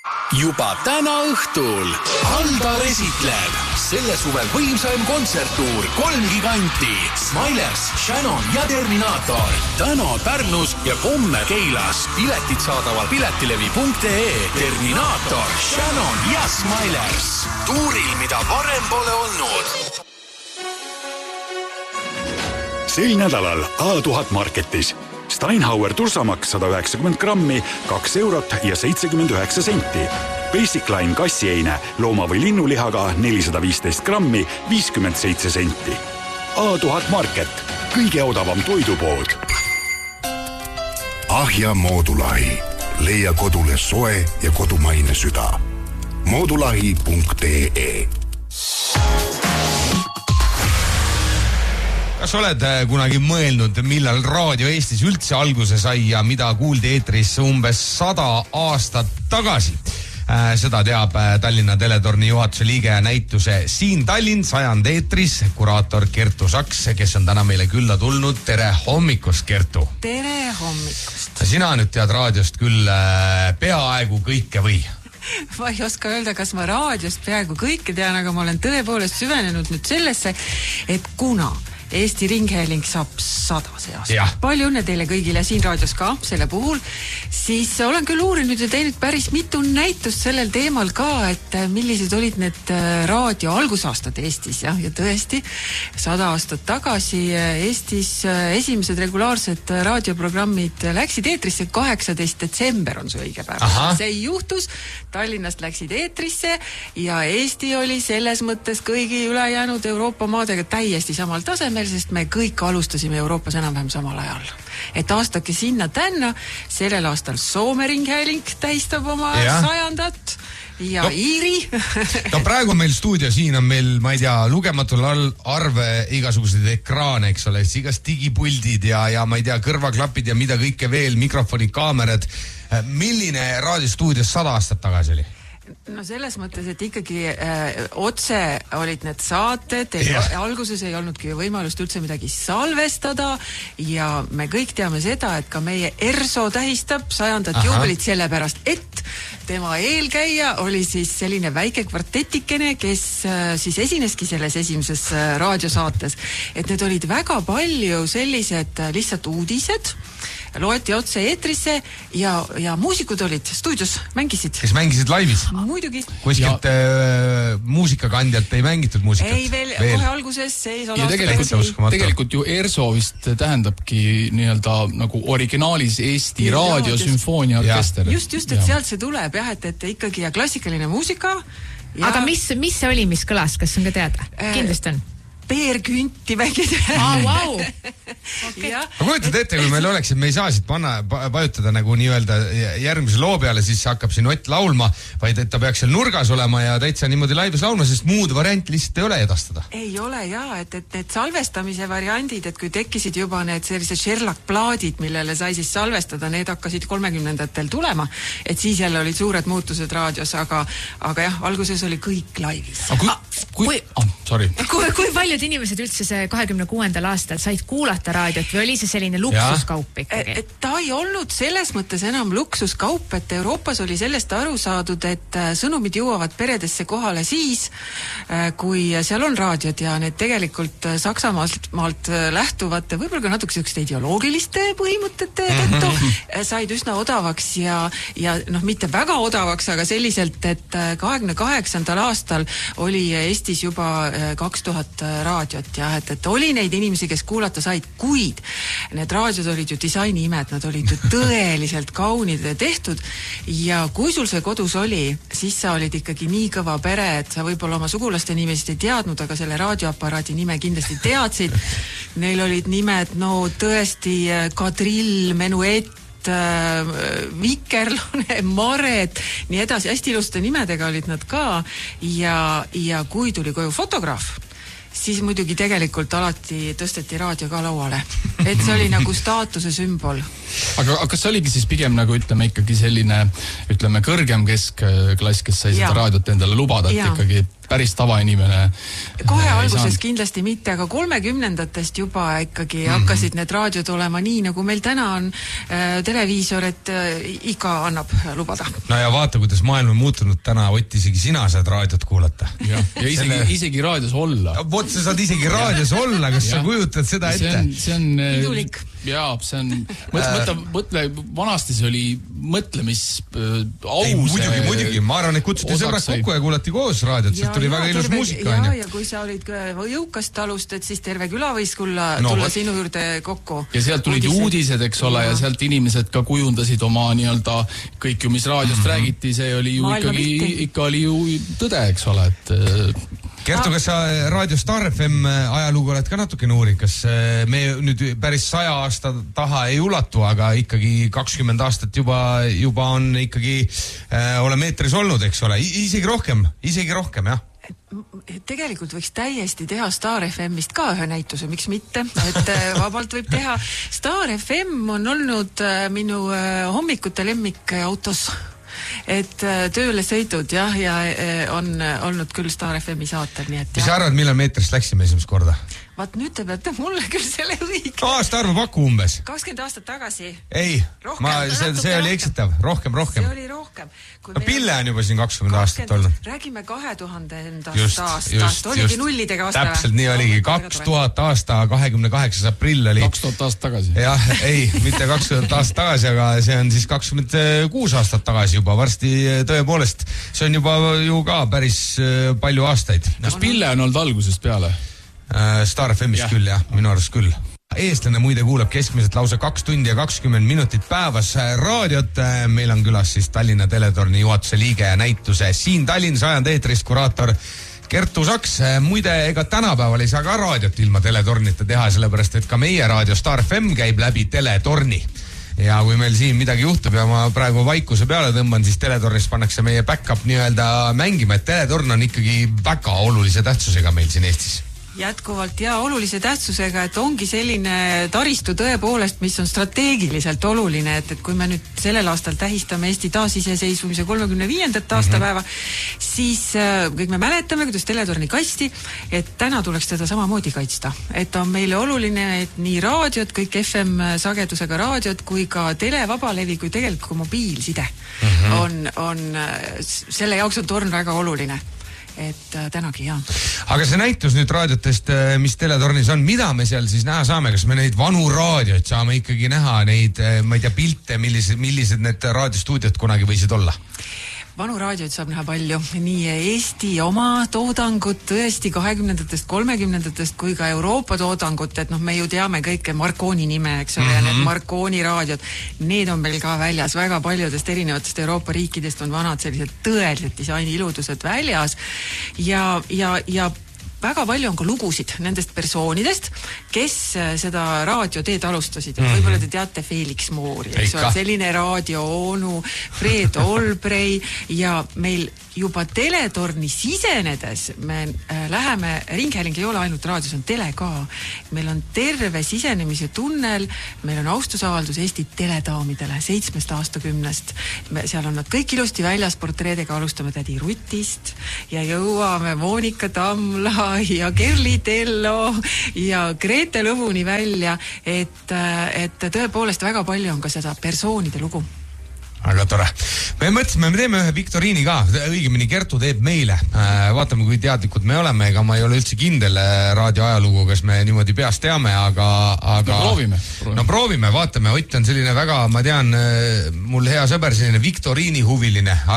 Juba täna õhtul Aldar esitleb selle suvel võimsaim kontserttuur 3 giganti Smilers, Shannon ja Terminaator. Täna Pärnus ja homme Keilas. Piletid saadaval piletilevi.ee. Terminaator, Shannon ja Smilers. Tuuril, mida varem pole olnud. Sel nädalal A1000 Marketis Steinhauer tursamaks 190 grammi, 2 eurot ja 79 senti. Basic Line kassieine looma või linnulihaga 415 grammi, 57 senti. A1000 Market, kõige odavam toidupood. Ahja Moodulahi. Leia kodule soe ja kodumaine süda. Moodulahi.ee. Kas oled kunagi mõelnud, millal raadio Eestis üldse alguse sai ja mida kuuldi eetris umbes 100 aastat tagasi? Seda teab Tallinna Teletorni juhatuse liige ja näituse Siin Tallinn 100 eetris kuraator Kertu Saks, kes on täna meile külla tulnud. Tere hommikust, Kertu! Tere hommikust! Sina nüüd tead raadiost küll peaaegu kõike või? Ma ei oska öelda, kas ma raadiost peaaegu kõike tean, aga ma olen tõepoolest süvenenud nüüd sellesse, et kuna Eesti Ringhääling saab 100 see aasta. Palju õnne teile kõigile siin raadios ka selle puhul. Siis olen küll uurinud ja teinud päris mitu näitust sellel teemal ka, et millised olid need raadio algusaastad Eestis. Ja tõesti, 100 aastat tagasi Eestis esimesed regulaarsed raadioprogrammid läksid eetrisse 18. detsember on see õige päev. See juhtus, Tallinnast läksid eetrisse ja Eesti oli selles mõttes kõigi ülejäänud Euroopa maadega täiesti samal tasemel, sest me kõik alustasime Euroopas enam-vähem samal ajal. Et aastake sinna tänna, sellel aastal Soome Ringhääling tähistab oma 100. ja Iiri. No praegu meil stuudio, siin on meil, ma ei tea, lugematul arve igasuguseid ekraane, eks ole, igas digipuldid ja ma ei tea, kõrvaklapid ja mida kõike veel, mikrofonid, kaamerad. Milline raadiostuudios 100 aastat tagasi oli? No selles mõttes, et ikkagi otse olid need saated, alguses ei olnudki võimalust üldse midagi salvestada ja me kõik teame seda, et ka meie ERSO tähistab 100. juubelit sellepärast, et tema eelkäija oli siis selline väike kvartetikene, kes siis esineski selles esimeses raadiosaates, et need olid väga palju sellised lihtsalt uudised, loeti otse eetrisse ja muusikud olid stuudios, mängisid. Kes mängisid laivis? Muidugi. Kuskilt muusikakandjalt ei mängitud muusikat? Ei, veel. Kohe alguses see ja tegelikult ju ERSO vist tähendabki nii-öelda nagu originaalis Eesti raadiosümfooniaorkester. Just, et sealt see tuleb jah, et ikkagi ja klassikaline muusika. Ja... Aga mis see oli, mis kõlas? Kas on ka teada? Kindlasti on. Peerkünti mängida. Wow. Okay. Ma kujutad ette, kui meil oleks, et me ei saa siit vajutada nagu nii-öelda järgmise loo peale, siis hakkab siin Ott laulma, vaid et ta peaks seal nurgas olema ja täitsa niimoodi laivis laulma, sest muud varianti lihtsalt ei ole edastada. Ei ole jaa, et need salvestamise variandid, et kui tekkisid juba need sellised Sherlock-plaadid, millele sai siis salvestada, need hakkasid 30-ndatel tulema, et siis jälle olid suured muutused raadios, aga jah, alguses oli kõik laivis. Kui paljud inimesed üldse see 26. aastal said kuulata raadiot või oli see selline luksuskaup ikkagi? Ta ei olnud selles mõttes enam luksuskaup, et Euroopas oli sellest aru saadud, et sõnumid jõuavad peredesse kohale siis, kui seal on raadiod ja need tegelikult Saksamaalt lähtuvate, võib-olla ka natuke selliste ideoloogiliste põhimõtete tõttu said üsna odavaks ja mitte väga odavaks, aga selliselt, et 28. aastal oli Eestis juba 2000 raadiot ja et oli neid inimesi, kes kuulata said, kuid need raadiod olid ju disainiimed, nad olid ju tõeliselt kaunid tehtud ja kui sul see kodus oli, siis sa olid ikkagi nii kõva pere, et sa võib-olla oma sugulaste nimesid ei teadnud, aga selle raadioaparaadi nime kindlasti teadsid. Neil olid nimed, tõesti Kadrill, Menuett, Vikerlane, Maret, nii edasi, hästi iluste nimedega olid nad ka ja kui tuli koju fotograaf, siis muidugi tegelikult alati tõsteti raadio ka lauale. Et see oli nagu staatuse sümbol. Aga kas see oligi siis pigem nagu ütleme ikkagi selline, ütleme kõrgem keskklass, kes sai seda raadiot endale lubada, et ikkagi päris tavainimene kohe alguses kindlasti mitte, aga 30-ndatest juba ikkagi hakkasid need raadiod olema nii, nagu meil täna on televiisor, et iga annab lubada. No ja vaata, kuidas maailm on muutunud täna, Ott, isegi sina saad raadiot kuulata. Ja isegi raadios olla. Vot sa saad isegi raadios olla, kas sa kujutad seda ette? See on idulik. Jaa, see on, mõtle, vanasti see oli mõtlemis aus. Muidugi, ma arvan, et kutsuti sõbrad kokku ja kuulati koos raadiot, sest tuli väga ilus muusika. Ja kui sa olid jõukast talust, et siis terve küla võis tulla sinu juurde kokku. Ja sealt tulid uudised, eks ole, ja sealt inimesed ka kujundasid oma nii-öelda kõik ju, mis raadiost räägiti, see oli ju ikka oli ju tõde, eks ole, et Kertu, kas sa Raadio Star FM ajalugu oled ka natuke uurinud, kas me nüüd päris 100 aasta taha ei ulatu, aga ikkagi 20 aastat juba on ikkagi oleme eetris olnud, eks ole, isegi rohkem, jah. Tegelikult võiks täiesti teha Star FM-ist ka ühe näituse, miks mitte, et vabalt võib teha. Star FM on olnud minu hommikute lemmik autos. Et tööle sõitud ja on olnud küll Star FM-i saatel, nii et mis sa arvad, millal me eetrist läksime esimest korda? Vaat nüüd te peate mulle küll selle õige. Aasta arvu paku umbes. 20 aastat tagasi. Ei, see oli eksitav. Rohkem. See oli rohkem. Pille on juba siin 20 aastat olnud. Räägime 2000 aastast. Oligi nullidega aasta. Täpselt nii oligi. 2000 aasta 28. aprill oli. 2000 aastat tagasi. Jah, ei, mitte 20 aastat tagasi, aga see on siis 26 aastat tagasi juba. Varsti tõepoolest. See on juba ju ka päris palju aastaid. Kas Pille on olnud algusest peale? Star FM-ist küll, jah, minu arust küll. Eestlane muide kuulab keskmiselt lausa 2 tundi ja 20 minutit päevas raadiot. Meil on külas siis Tallinna Teletorni juhatuse liige ja näituse siin Tallinnas ajand eetrist kuraator Kertu Saks. Muide, ega tänapäeval ei saa ka raadiot ilma Teletornita teha, sellepärast et ka meie raadio Star FM käib läbi Teletorni. Ja kui meil siin midagi juhtub ja ma praegu vaikuse peale tõmban, siis Teletornis pannakse meie backup nii-öelda mängima, et Teletorn on ikkagi väga olulise tähtsusega meil siin Eestis. Jätkuvalt ja olulise tähtsusega, et ongi selline taristu tõepoolest, mis on strateegiliselt oluline, et kui me nüüd sellel aastal tähistame Eesti taasiseseisvumise 35. aastapäeva, siis kõik me mäletame, kuidas Teletorni kasti, et täna tuleks teda samamoodi kaitsta. Et on meile oluline, et nii raadiot, kõik FM sagedusega raadiot, kui ka televabalevi, kui tegelikult mobiilside on selle jaoks on torn väga oluline. Et tänagi, jah. Aga see näitus nüüd raadiotest, mis Teletornis on, mida me seal siis näha saame? Kas me neid vanu raadioid saame ikkagi näha, neid, ma ei tea, pilte, millised need raadiostuudiod kunagi võisid olla? Vanu raadioid saab näha palju, nii Eesti oma toodangut, tõesti 20-ndatest, 30-ndatest kui ka Euroopa toodangut, et me ju teame kõike Marconi nime, eks ole, ja need Marconi raadiod, need on meil ka väljas, väga paljudest erinevatest Euroopa riikidest on vanad sellised tõelised disaini iludused väljas ja väga palju on ka lugusid nendest persoonidest, kes seda raadioteed alustasid. Võib-olla te teate Felix Moori, selline raadioonu, Fred Olbrey ja meil juba Teletorni sisenedes me läheme, ringhääling ei ole ainult raadios, on tele ka. Meil on terve sisenemise tunnel, meil on austusavaldus Eesti teledaamidele 7 aastakümnest. Seal on nad kõik ilusti väljas portreedega, alustame tädi Rutist ja jõuame Monika Tamla ja Kerli Tello ja Grete Lõvuni välja, et tõepoolest väga palju on ka seda persoonide lugu. Väga tore. Me mõtlesime, me teeme ühe viktoriini ka, õigemini Kertu teeb meile. Vaatame, kui teadlikud me oleme, ega ma ei ole üldse kindel raadioajalugu, kas me niimoodi peast teame, aga... No proovime, vaatame. Ott on selline väga, ma tean, mul hea sõber, selline viktoriini huviline.